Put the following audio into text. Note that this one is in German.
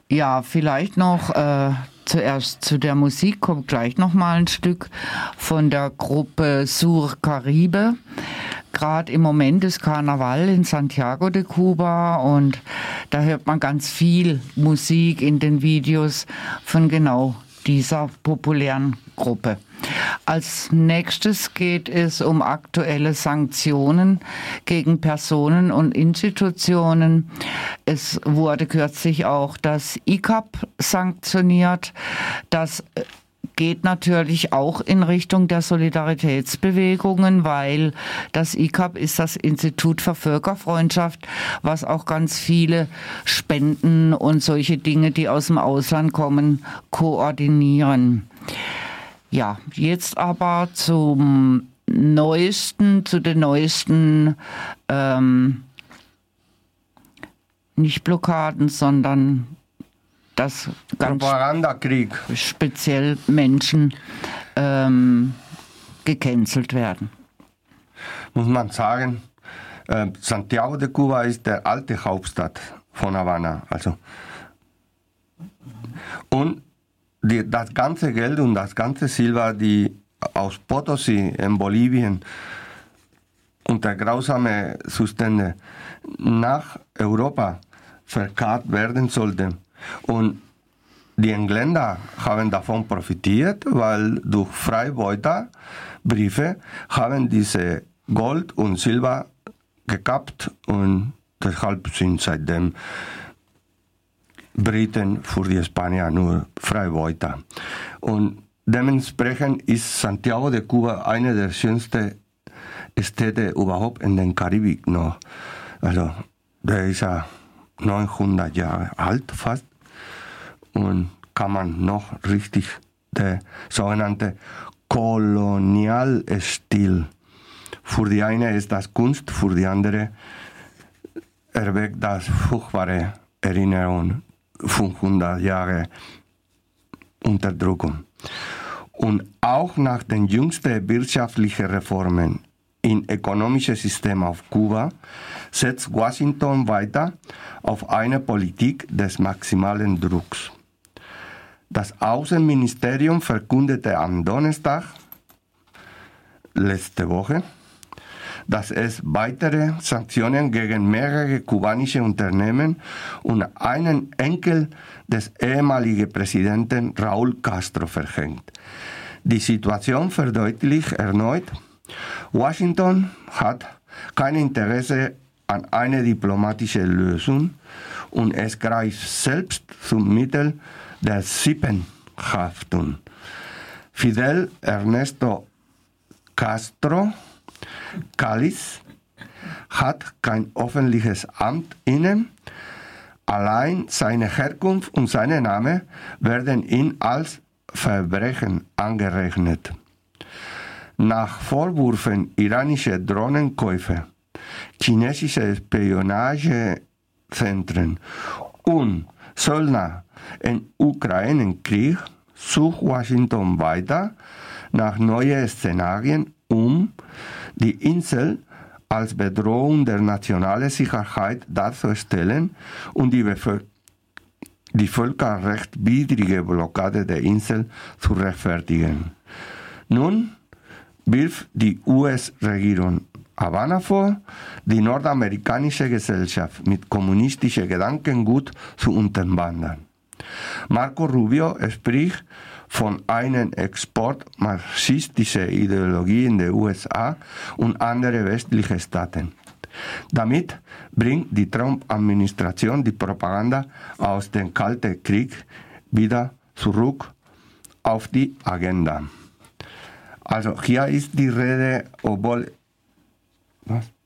Ja, vielleicht noch zuerst zu der Musik, kommt gleich noch mal ein Stück von der Gruppe Sur Caribe. Gerade im Moment ist Karneval in Santiago de Cuba und da hört man ganz viel Musik in den Videos von genau dieser populären Gruppe. Als nächstes geht es um aktuelle Sanktionen gegen Personen und Institutionen. Es wurde kürzlich auch das ICAP sanktioniert. Das geht natürlich auch in Richtung der Solidaritätsbewegungen, weil das ICAP ist das Institut für Völkerfreundschaft, was auch ganz viele Spenden und solche Dinge, die aus dem Ausland kommen, koordinieren. Ja, jetzt aber zu den neuesten, nicht Blockaden, sondern dass ganz Propagandakrieg. Speziell Menschen gecancelt werden. Muss man sagen, Santiago de Cuba ist der alte Hauptstadt von Havanna. Also. Und das ganze Geld und das ganze Silber, die aus Potosí in Bolivien unter grausame Zustände nach Europa verkauft werden sollten. Und die Engländer haben davon profitiert, weil durch Freibeuterbriefe haben diese Gold und Silber gekappt und deshalb sind seitdem Briten für die Spanier nur Freibeuter. Und dementsprechend ist Santiago de Cuba eine der schönsten Städte überhaupt in den Karibik noch. Also, der ist ja 900 Jahre alt fast und kann man noch richtig der sogenannte Kolonialstil. Für die eine ist das Kunst, für die andere erweckt das furchtbare Erinnerung 500 Jahre Unterdrückung. Und auch nach den jüngsten wirtschaftlichen Reformen im ökonomischen System auf Kuba setzt Washington weiter auf eine Politik des maximalen Drucks. Das Außenministerium verkündete am Donnerstag, letzte Woche, dass es weitere Sanktionen gegen mehrere kubanische Unternehmen und einen Enkel des ehemaligen Präsidenten Raúl Castro verhängt. Die Situation verdeutlicht erneut, Washington hat kein Interesse an einer diplomatischen Lösung und es greift selbst zum Mittel der Sippenhaftung. Fidel Ernesto Castro Cáliz hat kein öffentliches Amt inne, allein seine Herkunft und sein Name werden ihm als Verbrechen angerechnet. Nach Vorwürfen iranischer Drohnenkäufe, chinesische Spionagezentren und Söldner im Ukraine-Krieg sucht Washington weiter nach neuen Szenarien, um die Insel als Bedrohung der nationalen Sicherheit darzustellen und die völkerrechtswidrige Blockade der Insel zu rechtfertigen. Nun wirft die US-Regierung Havanna vor, die nordamerikanische Gesellschaft mit kommunistischem Gedankengut zu unterwandern. Marco Rubio spricht von einem Export marxistischer Ideologie in den USA und andere westliche Staaten. Damit bringt die Trump-Administration die Propaganda aus dem Kalten Krieg wieder zurück auf die Agenda. Also hier ist die Rede, obwohl